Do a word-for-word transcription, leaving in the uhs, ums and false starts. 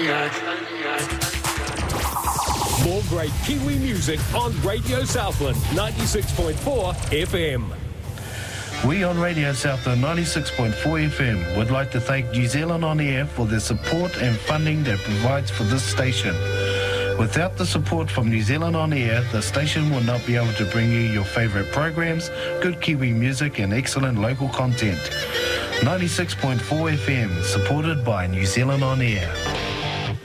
More great Kiwi music on Radio Southland ninety-six point four F M. We on Radio Southland ninety-six point four F M would like to thank New Zealand On Air for their support and funding that provides for this station. Without the support from New Zealand On Air, the station will not be able to bring you your favourite programs, good Kiwi music and excellent local content. ninety-six point four F M, supported by New Zealand On Air.